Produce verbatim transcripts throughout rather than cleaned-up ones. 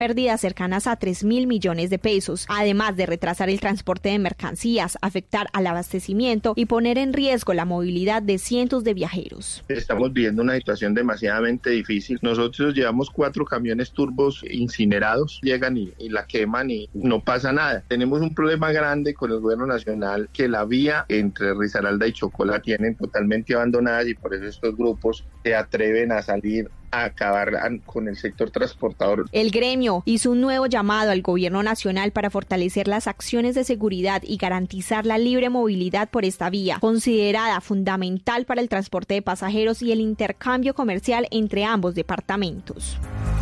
pérdidas cercanas a tres mil millones de pesos, además de retrasar el transporte de mercancías, afectar al abastecimiento y poner en riesgo la movilidad de cientos de viajeros. Estamos viviendo una situación demasiadamente difícil. Nosotros llevamos cuatro camiones turbos incinerados, llegan y, y la queman y no pasa nada. Tenemos un problema grande con el gobierno nacional, que la vía entre Risaralda y Chocó la tienen totalmente abandonada y por eso estos grupos se atreven a salir a acabar con el sector transportador. El gremio hizo un nuevo llamado al gobierno nacional para fortalecer las acciones de seguridad y garantizar la libre movilidad por esta vía, considerada fundamental para el transporte de pasajeros y el intercambio comercial entre ambos departamentos.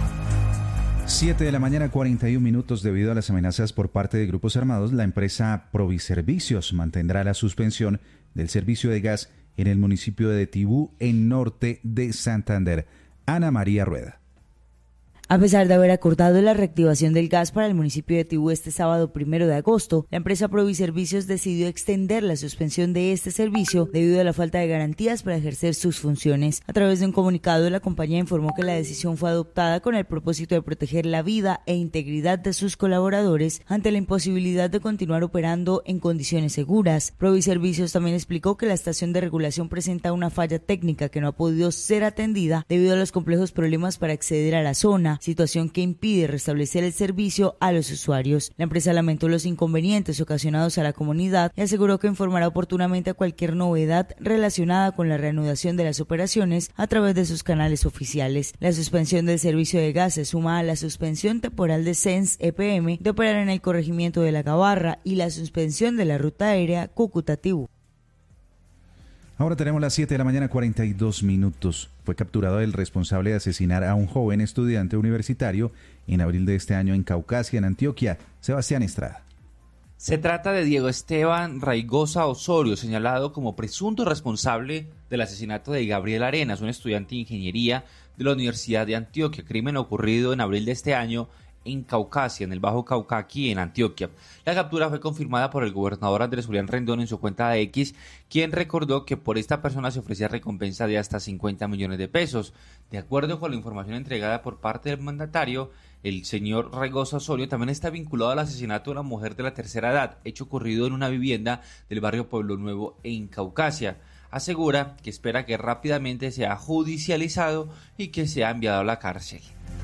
siete de la mañana, cuarenta y un minutos. Debido a las amenazas por parte de grupos armados, la empresa Proviservicios mantendrá la suspensión del servicio de gas en el municipio de Tibú, en norte de Santander. Ana María Rueda. A pesar de haber acordado la reactivación del gas para el municipio de Tibú este sábado primero de agosto, la empresa Proviservicios decidió extender la suspensión de este servicio debido a la falta de garantías para ejercer sus funciones. A través de un comunicado, la compañía informó que la decisión fue adoptada con el propósito de proteger la vida e integridad de sus colaboradores ante la imposibilidad de continuar operando en condiciones seguras. Proviservicios también explicó que la estación de regulación presenta una falla técnica que no ha podido ser atendida debido a los complejos problemas para acceder a la zona, situación que impide restablecer el servicio a los usuarios. La empresa lamentó los inconvenientes ocasionados a la comunidad y aseguró que informará oportunamente a cualquier novedad relacionada con la reanudación de las operaciones a través de sus canales oficiales. La suspensión del servicio de gas se suma a la suspensión temporal de C E N S E P M de operar en el corregimiento de La Gabarra y la suspensión de la ruta aérea Cúcuta-Tibú. Ahora tenemos las siete de la mañana, cuarenta y dos minutos. Fue capturado el responsable de asesinar a un joven estudiante universitario en abril de este año en Caucasia, en Antioquia. Sebastián Estrada. Se trata de Diego Esteban Raigosa Osorio, señalado como presunto responsable del asesinato de Gabriel Arenas, un estudiante de ingeniería de la Universidad de Antioquia, crimen ocurrido en abril de este año en Caucasia, en el Bajo Cauca, aquí en Antioquia. La captura fue confirmada por el gobernador Andrés Julián Rendón en su cuenta de X, quien recordó que por esta persona se ofrecía recompensa de hasta cincuenta millones de pesos. De acuerdo con la información entregada por parte del mandatario, el señor Raigosa Osorio también está vinculado al asesinato de una mujer de la tercera edad, hecho ocurrido en una vivienda del barrio Pueblo Nuevo en Caucasia. Asegura que espera que rápidamente sea judicializado y que sea enviado a la cárcel.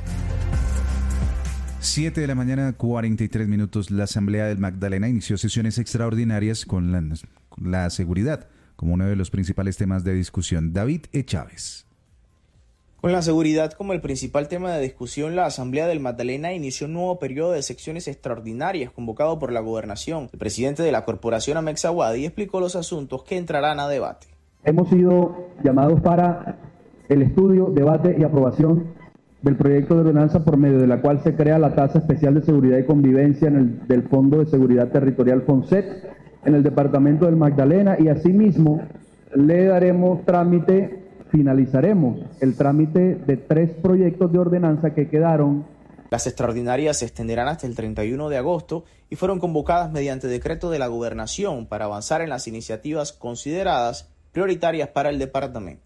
siete de la mañana, cuarenta y tres minutos. La Asamblea del Magdalena inició sesiones extraordinarias con la, con la seguridad como uno de los principales temas de discusión. David E. Chávez. Con la seguridad como el principal tema de discusión, la Asamblea del Magdalena inició un nuevo periodo de secciones extraordinarias convocado por la Gobernación. El presidente de la corporación, Amex Aguadi, explicó los asuntos que entrarán a debate. Hemos sido llamados para el estudio, debate y aprobación del proyecto de ordenanza por medio de la cual se crea la Tasa Especial de Seguridad y Convivencia en el, del Fondo de Seguridad Territorial FONSET en el departamento del Magdalena, y asimismo le daremos trámite, finalizaremos el trámite de tres proyectos de ordenanza que quedaron. Las extraordinarias se extenderán hasta el treinta y uno de agosto y fueron convocadas mediante decreto de la Gobernación para avanzar en las iniciativas consideradas prioritarias para el departamento.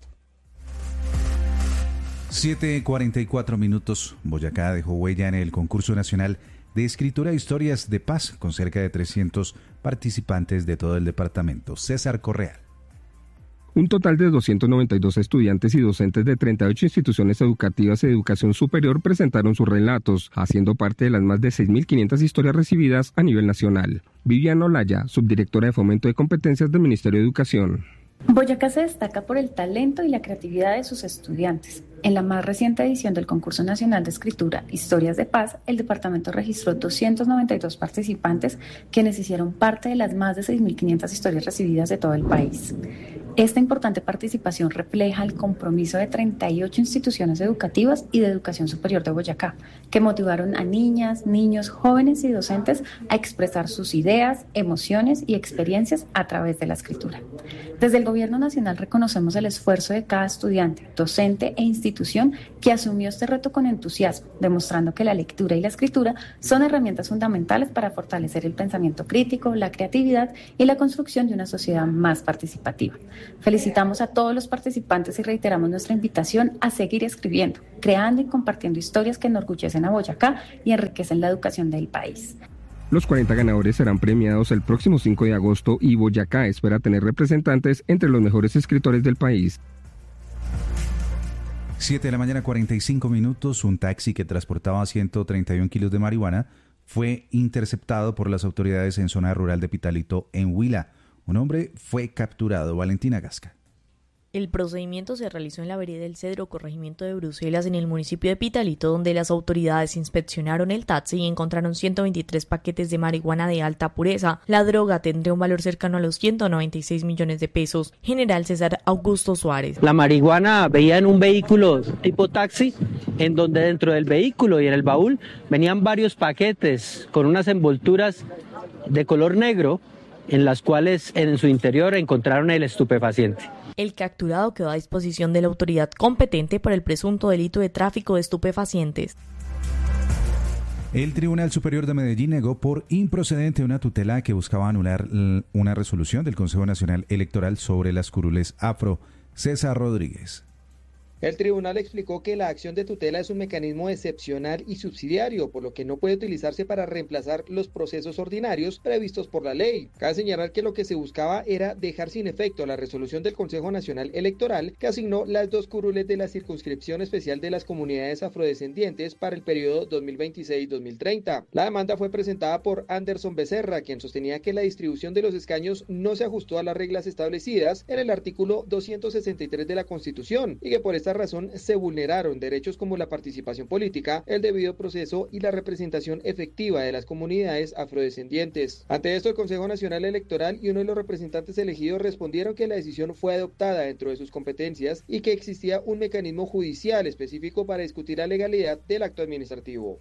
siete cuarenta y cuatro minutos. Boyacá dejó huella en el concurso nacional de escritura de historias de paz con cerca de trescientos participantes de todo el departamento. César Correal. Un total de doscientos noventa y dos estudiantes y docentes de treinta y ocho instituciones educativas de educación superior presentaron sus relatos, haciendo parte de las más de seis mil quinientas historias recibidas a nivel nacional. Viviana Olaya, subdirectora de Fomento de Competencias del Ministerio de Educación. Boyacá se destaca por el talento y la creatividad de sus estudiantes. En la más reciente edición del Concurso Nacional de Escritura Historias de Paz, el departamento registró doscientos noventa y dos participantes, quienes hicieron parte de las más de seis mil quinientas historias recibidas de todo el país. Esta importante participación refleja el compromiso de treinta y ocho instituciones educativas y de educación superior de Boyacá, que motivaron a niñas, niños, jóvenes y docentes a expresar sus ideas, emociones y experiencias a través de la escritura. Desde el Gobierno Nacional reconocemos el esfuerzo de cada estudiante, docente e institución que asumió este reto con entusiasmo, demostrando que la lectura y la escritura son herramientas fundamentales para fortalecer el pensamiento crítico, la creatividad y la construcción de una sociedad más participativa. Felicitamos a todos los participantes y reiteramos nuestra invitación a seguir escribiendo, creando y compartiendo historias que enorgullecen a Boyacá y enriquecen la educación del país. Los cuarenta ganadores serán premiados el próximo cinco de agosto y Boyacá espera tener representantes entre los mejores escritores del país. siete de la mañana, cuarenta y cinco minutos. Un taxi que transportaba ciento treinta y un kilos de marihuana fue interceptado por las autoridades en zona rural de Pitalito, en Huila. Un hombre fue capturado. Valentina Gasca. El procedimiento se realizó en la vereda del Cedro, corregimiento de Bruselas, en el municipio de Pitalito, donde las autoridades inspeccionaron el taxi y encontraron ciento veintitrés paquetes de marihuana de alta pureza. La droga tendría un valor cercano a los ciento noventa y seis millones de pesos. General César Augusto Suárez. La marihuana veía en un vehículo tipo taxi, en donde dentro del vehículo y en el baúl venían varios paquetes con unas envolturas de color negro, en las cuales en su interior encontraron el estupefaciente. El capturado quedó a disposición de la autoridad competente por el presunto delito de tráfico de estupefacientes. El Tribunal Superior de Medellín negó por improcedente una tutela que buscaba anular una resolución del Consejo Nacional Electoral sobre las curules afro. César Rodríguez. El tribunal explicó que la acción de tutela es un mecanismo excepcional y subsidiario, por lo que no puede utilizarse para reemplazar los procesos ordinarios previstos por la ley. Cabe señalar que lo que se buscaba era dejar sin efecto la resolución del Consejo Nacional Electoral que asignó las dos curules de la circunscripción especial de las comunidades afrodescendientes para el periodo dos mil veintiséis dos mil treinta. La demanda fue presentada por Anderson Becerra, quien sostenía que la distribución de los escaños no se ajustó a las reglas establecidas en el artículo doscientos sesenta y tres de la Constitución y que por esta razón se vulneraron derechos como la participación política, el debido proceso y la representación efectiva de las comunidades afrodescendientes. Ante esto, el Consejo Nacional Electoral y uno de los representantes elegidos respondieron que la decisión fue adoptada dentro de sus competencias y que existía un mecanismo judicial específico para discutir la legalidad del acto administrativo.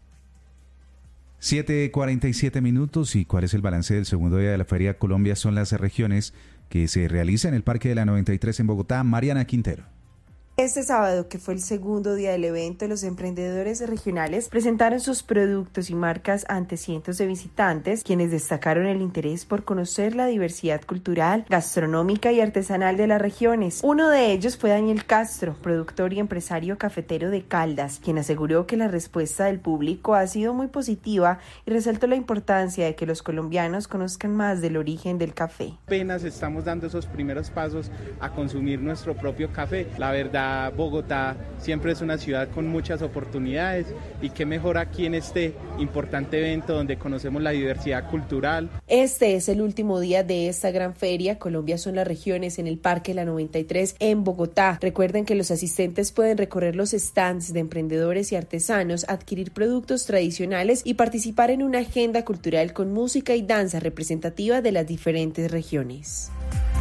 siete cuarenta y siete minutos. ¿Y cuál es el balance del segundo día de la Feria Colombia? Son las regiones que se realiza en el Parque de la noventa y tres en Bogotá. Mariana Quintero. Este sábado, que fue el segundo día del evento, los emprendedores regionales presentaron sus productos y marcas ante cientos de visitantes, quienes destacaron el interés por conocer la diversidad cultural, gastronómica y artesanal de las regiones. Uno de ellos fue Daniel Castro, productor y empresario cafetero de Caldas, quien aseguró que la respuesta del público ha sido muy positiva y resaltó la importancia de que los colombianos conozcan más del origen del café. Apenas estamos dando esos primeros pasos a consumir nuestro propio café. La verdad, Bogotá siempre es una ciudad con muchas oportunidades y qué mejor aquí en este importante evento donde conocemos la diversidad cultural. Este es el último día de esta gran feria. Colombia son las regiones en el Parque La noventa y tres en Bogotá. Recuerden que los asistentes pueden recorrer los stands de emprendedores y artesanos, adquirir productos tradicionales y participar en una agenda cultural con música y danza representativa de las diferentes regiones.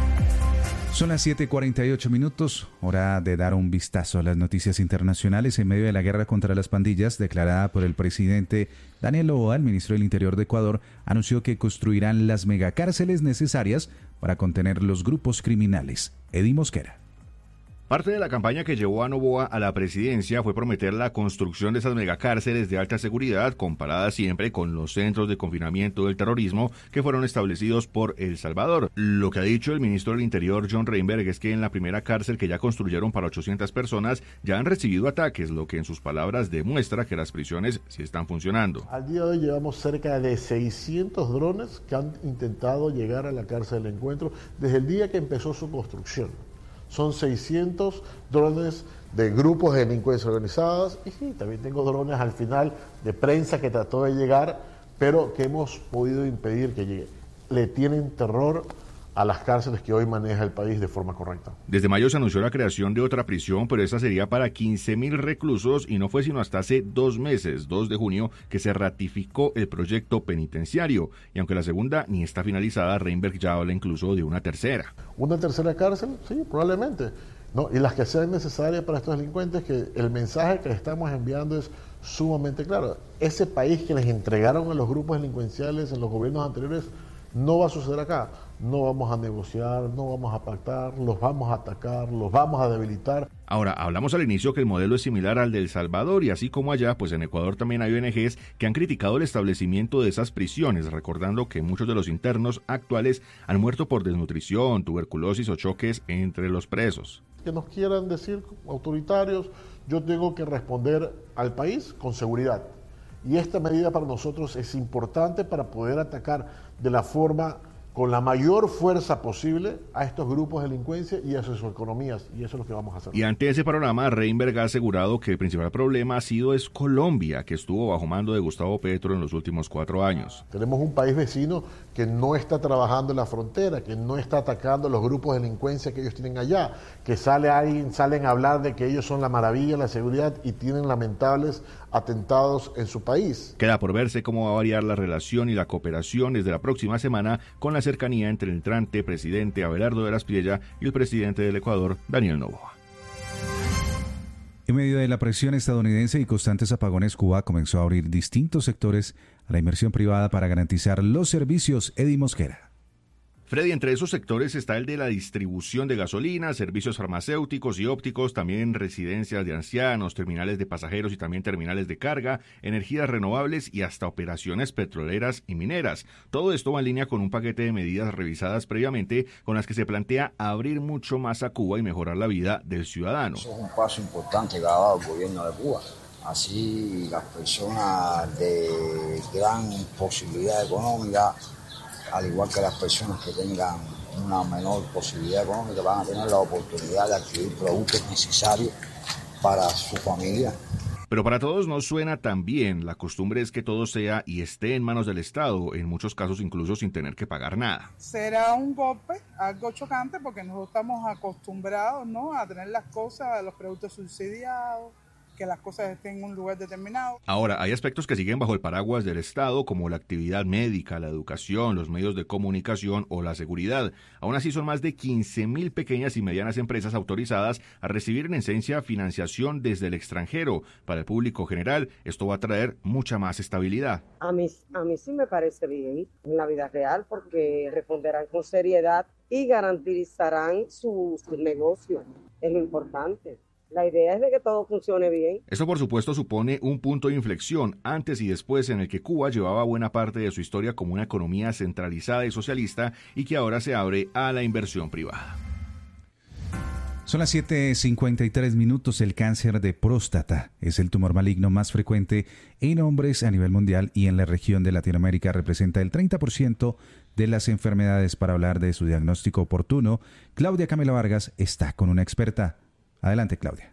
Son las siete cuarenta y ocho minutos, hora de dar un vistazo a las noticias internacionales. En medio de la guerra contra las pandillas declarada por el presidente Daniel Noboa, el ministro del Interior de Ecuador anunció que construirán las megacárceles necesarias para contener los grupos criminales. Eddie Mosquera. Parte de la campaña que llevó a Noboa a la presidencia fue prometer la construcción de esas megacárceles de alta seguridad, comparadas siempre con los centros de confinamiento del terrorismo que fueron establecidos por El Salvador. Lo que ha dicho el ministro del Interior, John Reinberg, es que en la primera cárcel que ya construyeron para ochocientas personas ya han recibido ataques, lo que en sus palabras demuestra que las prisiones sí están funcionando. Al día de hoy llevamos cerca de seiscientos drones que han intentado llegar a la cárcel del Encuentro desde el día que empezó su construcción. Son seiscientos drones de grupos de delincuencia organizadas y sí, también tengo drones al final de prensa que trató de llegar, pero que hemos podido impedir que llegue. Le tienen terror a las cárceles que hoy maneja el país de forma correcta. Desde mayo se anunció la creación de otra prisión, pero esta sería para quince mil reclusos y no fue sino hasta hace dos meses, dos de junio, que se ratificó el proyecto penitenciario. Y aunque la segunda ni está finalizada, Reinberg ya habla incluso de una tercera. ¿Una tercera cárcel? Sí, probablemente. ¿No? Y las que sean necesarias para estos delincuentes, que el mensaje que les estamos enviando es sumamente claro. Ese país que les entregaron a los grupos delincuenciales en los gobiernos anteriores no va a suceder acá. No vamos a negociar, no vamos a pactar, los vamos a atacar, los vamos a debilitar. Ahora, hablamos al inicio que el modelo es similar al de El Salvador y así como allá, pues en Ecuador también hay O N Ges que han criticado el establecimiento de esas prisiones, recordando que muchos de los internos actuales han muerto por desnutrición, tuberculosis o choques entre los presos. Que nos quieran decir autoritarios, yo tengo que responder al país con seguridad. Y esta medida para nosotros es importante para poder atacar de la forma, con la mayor fuerza posible a estos grupos de delincuencia y a sus economías, y eso es lo que vamos a hacer. Y ante ese panorama, Reinberg ha asegurado que el principal problema ha sido es Colombia, que estuvo bajo mando de Gustavo Petro en los últimos cuatro años. Tenemos un país vecino que no está trabajando en la frontera, que no está atacando los grupos de delincuencia que ellos tienen allá, que sale alguien, salen a hablar de que ellos son la maravilla, la seguridad, y tienen lamentables atentados en su país. Queda por verse cómo va a variar la relación y la cooperación desde la próxima semana con la cercanía entre el entrante presidente Abelardo de la Espriella y el presidente del Ecuador, Daniel Noboa. En medio de la presión estadounidense y constantes apagones, Cuba comenzó a abrir distintos sectores a la inversión privada para garantizar los servicios. Eddie Mosquera. Freddy, entre esos sectores está el de la distribución de gasolina, servicios farmacéuticos y ópticos, también residencias de ancianos, terminales de pasajeros y también terminales de carga, energías renovables y hasta operaciones petroleras y mineras. Todo esto va en línea con un paquete de medidas revisadas previamente con las que se plantea abrir mucho más a Cuba y mejorar la vida del ciudadano. Eso es un paso importante que ha dado el gobierno de Cuba. Así las personas de gran posibilidad económica, al igual que las personas que tengan una menor posibilidad económica, van a tener la oportunidad de adquirir productos necesarios para su familia. Pero para todos no suena tan bien. La costumbre es que todo sea y esté en manos del Estado, en muchos casos incluso sin tener que pagar nada. Será un golpe, algo chocante, porque nosotros estamos acostumbrados, ¿no?, a tener las cosas, los productos subsidiados, que las cosas estén en un lugar determinado. Ahora, hay aspectos que siguen bajo el paraguas del Estado, como la actividad médica, la educación, los medios de comunicación o la seguridad. Aún así, son más de quince mil pequeñas y medianas empresas autorizadas a recibir en esencia financiación desde el extranjero. Para el público general, esto va a traer mucha más estabilidad. A mí, a mí sí me parece bien en la vida real, porque responderán con seriedad y garantizarán su, su negocio. Es lo importante. La idea es de que todo funcione bien. Esto, por supuesto, supone un punto de inflexión antes y después en el que Cuba llevaba buena parte de su historia como una economía centralizada y socialista y que ahora se abre a la inversión privada. Son las siete cincuenta y tres minutos. El cáncer de próstata es el tumor maligno más frecuente en hombres a nivel mundial y en la región de Latinoamérica representa el treinta por ciento de las enfermedades. Para hablar de su diagnóstico oportuno, Claudia Camila Vargas está con una experta. Adelante, Claudia.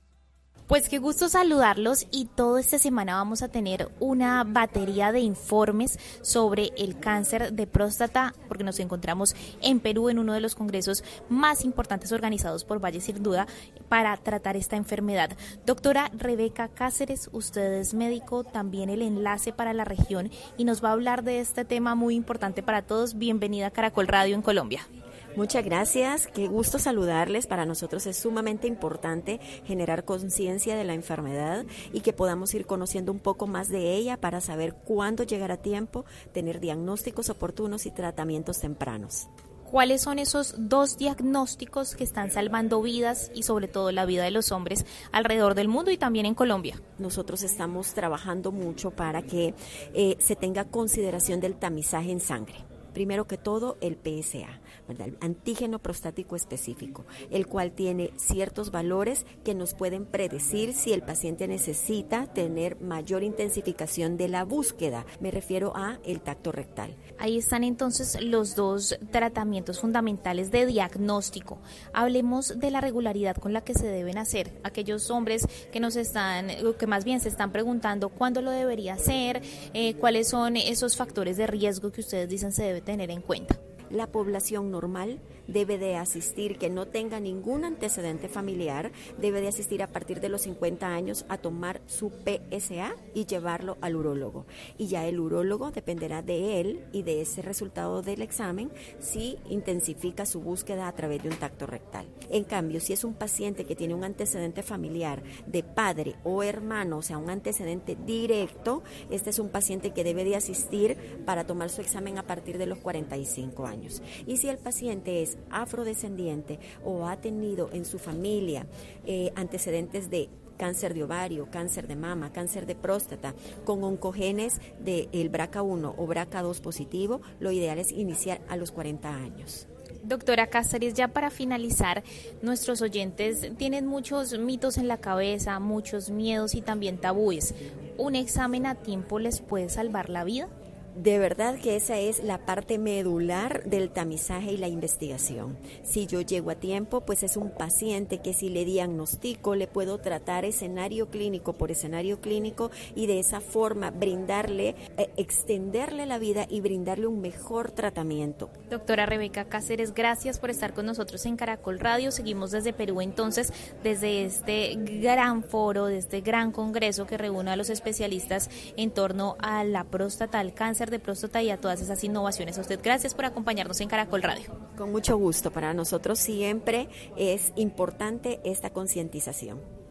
Pues qué gusto saludarlos, y toda esta semana vamos a tener una batería de informes sobre el cáncer de próstata, porque nos encontramos en Perú en uno de los congresos más importantes organizados por Valle Sin Duda para tratar esta enfermedad. Doctora Rebeca Cáceres, usted es médico, también el enlace para la región, y nos va a hablar de este tema muy importante para todos. Bienvenida a Caracol Radio en Colombia. Muchas gracias, qué gusto saludarles. Para nosotros es sumamente importante generar conciencia de la enfermedad y que podamos ir conociendo un poco más de ella para saber cuándo llegar a tiempo, tener diagnósticos oportunos y tratamientos tempranos. ¿Cuáles son esos dos diagnósticos que están salvando vidas y sobre todo la vida de los hombres alrededor del mundo y también en Colombia? Nosotros estamos trabajando mucho para que eh, se tenga consideración del tamizaje en sangre. Primero que todo, el P S A, ¿verdad? El antígeno prostático específico, el cual tiene ciertos valores que nos pueden predecir si el paciente necesita tener mayor intensificación de la búsqueda. Me refiero a el tacto rectal. Ahí están entonces los dos tratamientos fundamentales de diagnóstico. Hablemos de la regularidad con la que se deben hacer. Aquellos hombres que nos están, que más bien se están preguntando cuándo lo debería hacer, eh, cuáles son esos factores de riesgo que ustedes dicen se debe tener en cuenta. La población normal debe de asistir, que no tenga ningún antecedente familiar, debe de asistir a partir de los cincuenta años a tomar su P S A y llevarlo al urólogo. Y ya el urólogo dependerá de él y de ese resultado del examen si intensifica su búsqueda a través de un tacto rectal. En cambio, si es un paciente que tiene un antecedente familiar de padre o hermano, o sea, un antecedente directo, este es un paciente que debe de asistir para tomar su examen a partir de los cuarenta y cinco años. años. Y si el paciente es afrodescendiente o ha tenido en su familia eh, antecedentes de cáncer de ovario, cáncer de mama, cáncer de próstata, con oncogenes del B R C A uno o B R C A dos positivo, lo ideal es iniciar a los cuarenta años. Doctora Cáceres, ya para finalizar, nuestros oyentes tienen muchos mitos en la cabeza, muchos miedos y también tabúes. ¿Un examen a tiempo les puede salvar la vida? De verdad que esa es la parte medular del tamizaje y la investigación. Si yo llego a tiempo, pues es un paciente que si le diagnostico, le puedo tratar escenario clínico por escenario clínico y de esa forma brindarle, eh, extenderle la vida y brindarle un mejor tratamiento. Doctora Rebeca Cáceres, gracias por estar con nosotros en Caracol Radio. Seguimos desde Perú entonces, desde este gran foro, desde este gran congreso que reúne a los especialistas en torno a la próstata, al cáncer de próstata y a todas esas innovaciones. A usted gracias por acompañarnos en Caracol Radio. Con mucho gusto, para nosotros siempre es importante esta concientización.